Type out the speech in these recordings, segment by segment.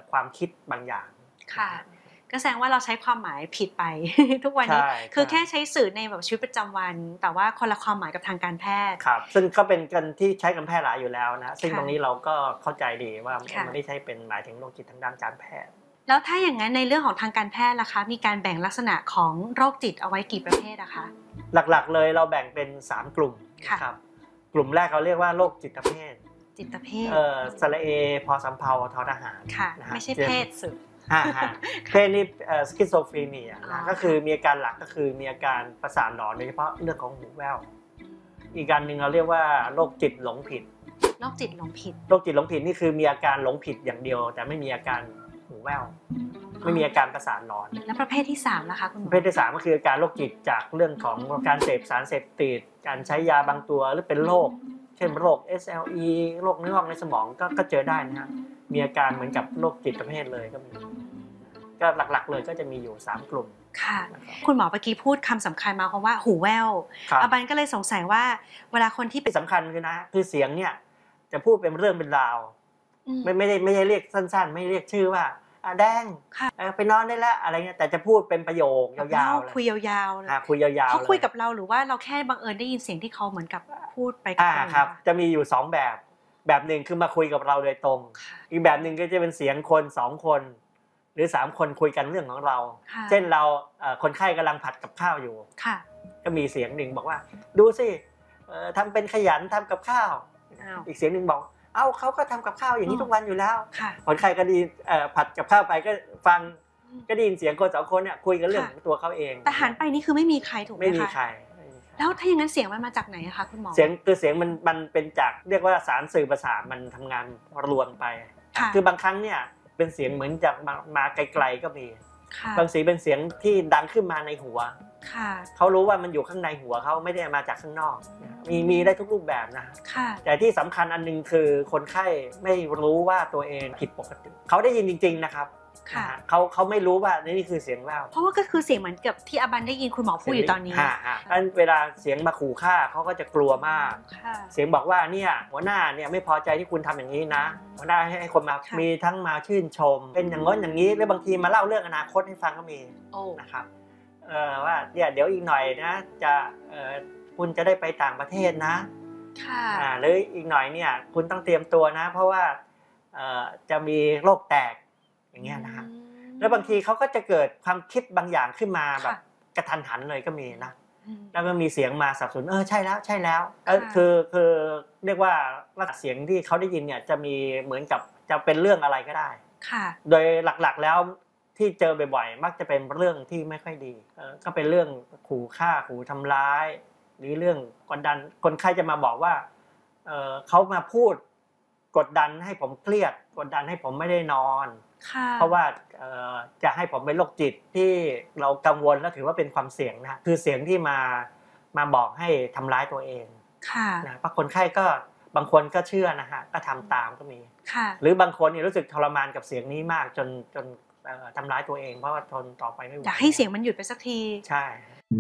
ความคิดบางอย่างค่ะก็แสดงว่าเราใช้ความหมายผิดไป ทุกวันนี้คือแค่ใช้สื่อในแบบชีวิตประจำวันแต่ว่าคนละความหมายกับทางการแพทย์ครับซึ่งก็เป็นกันที่ใช้กันแพร่หลายอยู่แล้วนะซึ่งตรงนี้เราก็เข้าใจดีว่ามันไม่ได้ใช้เป็นหมายถึงโรคจิตทางด้านการแพทย์แล้วถ้าอย่างนั้นในเรื่องของทางการแพทย์ล่ะคะมีการแบ่งลักษณะของโรคจิตเอาไว้กี่ประเภทอะคะหลักๆเลยเราแบ่งเป็น3กลุ่มครับกลุ่มแรกเราเรียกว่าโรคจิตเภทสระเอพอสำเภาทอทหารไม่ใช่เพศสึกเพศนี่สคิสโซฟรีเนียนะก็คือมีอาการหลักก็คือมีอาการประสาทหลอนโดยเฉพาะเรื่องของหูแว่วอีกการหนึ่งเราเรียกว่าโรคจิตหลงผิดโรคจิตหลงผิดนี่คือมีอาการหลงผิดอย่างเดียวแต่ไม่มีอาการหูแว่วไม่มีอาการประสาทหลอนแล้วประเภทที่3ล่ะคะคุณหมอประเภทที่3ก็คืออาการโรคจิตจากเรื่องของการเสพสารเสพติดการใช้ยาบางตัวหรือเป็นโรคเช่นโรค SLE โรคเนื้องอกในสมองก็เจอได้นะฮะมีอาการเหมือนกับโรคจิตประเภทเลยก็มีก็หลักๆเลยก็จะมีอยู่3กลุ่มค่ะคุณหมอเมื่อกี้พูดคำสำคัญมาเพราะว่าหูแว่วอาบันก็เลยสงสัยว่าเวลาคนที่สำคัญคือเสียงเนี่ยจะพูดเป็นเรื่องเป็นราวไม่ได้เรียกสั้นๆไม่เรียกชื่อว่าแดงไปนอนได้แล้วอะไรเงี้ยแต่จะพูดเป็นประโยคยาวๆคุยยาวๆเลยคุยยาวๆเขาคุยกับเราหรือว่าเราแค่บังเอิญได้ยินเสียงที่เขาเหมือนกับพูดไปกับเราครับจะมีอยู่2แบบหนึ่งคือมาคุยกับเราโดยตรงอีกแบบหนึ่งก็จะเป็นเสียงคน2คนหรือ3คนคุยกันเรื่องของเราเช่นเราคนไข้กำลังผัดกับข้าวอยู่ก็มีเสียงหนึ่งบอกว่าดูสิทำเป็นขยันทำกับข้าวอีกเสียงหนึ่งบอกเขาก็ทำกับข้าวอย่างนี้ทุกวันอยู่แล้วคนไข้ก็ดีผัดกับข้าวไปก็ฟังก็ได้ยินเสียงคน2คนเนี่ยคุยกันเรื่องของตัวเขาเองแต่หันไปนี่คือไม่มีใครถูกไหมคะไม่มีใครแล้วถ้าอย่างนั้นเสียงมันมาจากไหนคะคุณหมอเสียงมันเป็นจากเรียกว่าสารสื่อประสาทมันทำงานรวมไปคือบางครั้งเนี่ยเป็นเสียงเหมือนจากมาไกลๆก็มีบางสีเป็นเสียงที่ดังขึ้นมาในหัวเขารู้ว่ามันอยู่ข้างในหัวเขาไม่ได้มาจากข้างนอกมีได้ทุกรูปแบบนะแต่ที่สำคัญอันนึงคือคนไข้ไม่รู้ว่าตัวเองผิดปกติเขาได้ยินจริงๆนะครับเขาไม่รู้ว่านี่คือเสียงแว่วเพราะว่าก็คือเสียงเหมือนกับที่อาบันได้ยินคุณหมอพูดอยู่ตอนนี้เวลาเสียงมาขู่ฆ่าเขาก็จะกลัวมากเสียงบอกว่าเนี่ยหัวหน้าเนี่ยไม่พอใจที่คุณทำอย่างนี้นะหัวหน้าให้คนมามีทั้งมาชื่นชมเป็นอย่างง้นอย่างนี้แล้วบางทีมาเล่าเรื่องอนาคตให้ฟังก็มีนะครับว่าเดี๋ยวอีกหน่อยนะจะคุณจะได้ไปต่างประเทศนะหรืออีกหน่อยเนี่ยคุณต้องเตรียมตัวนะเพราะว่าจะมีโรคแตกอย่างเงี้ยนะฮะแล้วบางทีเขาก็จะเกิดความคิดบางอย่างขึ้นมาแบบกระทันหันเลยก็มีนะแล้วก็มีเสียงมาสนับสนุนใช่แล้วคือเรียกว่าเสียงที่เขาได้ยินเนี่ยจะมีเหมือนกับจะเป็นเรื่องอะไรก็ได้โดยหลักๆแล้วที่เจอบ่อยๆมักจะเป็นเรื่องที่ไม่ค่อยดีก็เป็นเรื่องขู่ฆ่าขู่ทำร้ายหรือเรื่องกดดันคนไข้จะมาบอกว่าเขามาพูดกดดันให้ผมเครียดกดดันให้ผมไม่ได้นอนเพราะว่าจะให้ผมเป็นโรคจิตที่เรากังวลและถือว่าเป็นความเสี่ยงนะคือเสียงที่มาบอกให้ทำร้ายตัวเองนะเพราะคนไข้ก็บางคนก็เชื่อนะฮะก็ทำตามก็มีหรือบางคนรู้สึกทรมานกับเสียงนี้มากจนทำร้ายตัวเองเพราะว่าทนต่อไปไม่ไหวอยากให้เสียงมันหยุดไปสักทีใช่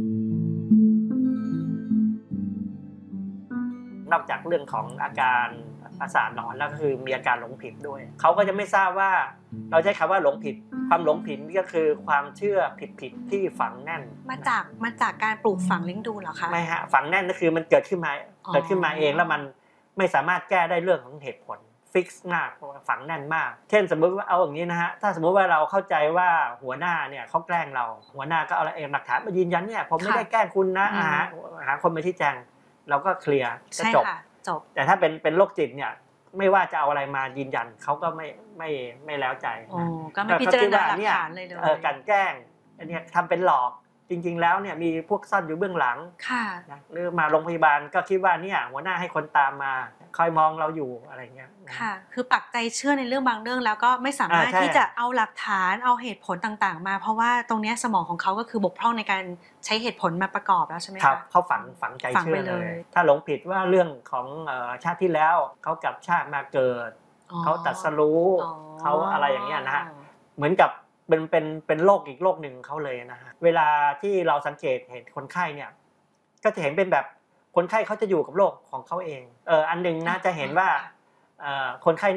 นอกจากเรื่องของอาการประสาทหลอนแล้วก็คือมีอาการหลงผิดด้วยเขาก็จะไม่ทราบว่าเราใช้คำว่าหลงผิดความหลงผิดนี่ก็คือความเชื่อผิดที่ฝังแน่นมาจากการปลูกฝังเลี้ยงดูเหรอคะไม่ฮะฝังแน่นก็คือมันเกิดขึ้นมาเองแล้วมันไม่สามารถแก้ได้เรื่องของเหตุผลฟิกซ์มากฝังแน่นมากเช่นสมมติว่าเอาอย่างนี้นะฮะถ้าสมมติว่าเราเข้าใจว่าหัวหน้าเนี่ยเขาแกล้งเราหัวหน้าก็เอาหลักฐานมายืนยันเนี่ยผมไม่ได้แกล้งคุณนะหาคนมาชี้แจงเราก็เคลียร์ก็จบแต่ถ้าเป็นโรคจิตเนี่ยไม่ว่าจะเอาอะไรมายืนยันเขาก็ไม่แล้วใจก็ไม่พิจารณาหลักฐานเลยการแกล้งอันนี้ทำเป็นหลอกจริงๆแล้วเนี่ยมีพวกซ่อนอยู่เบื้องหลังนะหรือมาโรงพยาบาลก็คิดว่าเนี่ยหัวหน้าให้คนตามมาคอยมองเราอยู่อะไรเงี้ยค่ะคือปักใจเชื่อในเรื่องบางเรื่องแล้วก็ไม่สามารถที่จะเอาหลักฐานเอาเหตุผลต่างๆมาเพราะว่าตรงนี้สมองของเขาก็คือบกพร่องในการใช้เหตุผลมาประกอบแล้วใช่ไหมคะเขาฝังใจเชื่อเลยถ้าหลงผิดว่าเรื่องของชาติที่แล้วเขากลับชาติมาเกิดเขาตรัสรู้เขาอะไรอย่างเงี้ยนะฮะเหมือนกับเป็นโรคอีกโรคหนึ่งเขาเลยนะฮะเวลาที่เราสังเกตเห็นคนไข้เนี่ยก็จะเห็นเป็นแบบคนไข้เขาจะอยู่กับโรคของเขาเองอันนึงนะจะเห็นว่าคนไข้